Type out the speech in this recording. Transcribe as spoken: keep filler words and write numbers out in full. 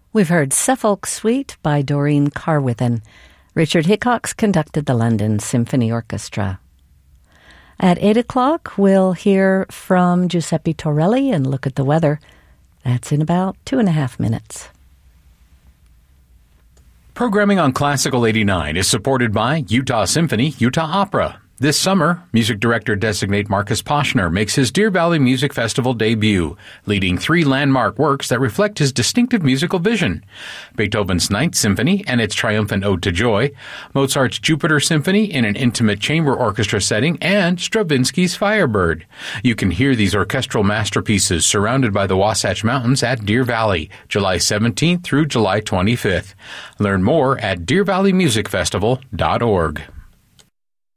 We've heard Suffolk Suite by Doreen Carwithen. Richard Hickox conducted the London Symphony Orchestra. At eight o'clock, we'll hear from Giuseppe Torelli and look at the weather. That's in about two and a half minutes. Programming on Classical eighty-nine is supported by Utah Symphony, Utah Opera. This summer, music director-designate Marcus Poshner makes his Deer Valley Music Festival debut, leading three landmark works that reflect his distinctive musical vision: Beethoven's Ninth Symphony and its triumphant Ode to Joy, Mozart's Jupiter Symphony in an intimate chamber orchestra setting, and Stravinsky's Firebird. You can hear these orchestral masterpieces surrounded by the Wasatch Mountains at Deer Valley, July seventeenth through July twenty-fifth. Learn more at deer valley music festival dot org.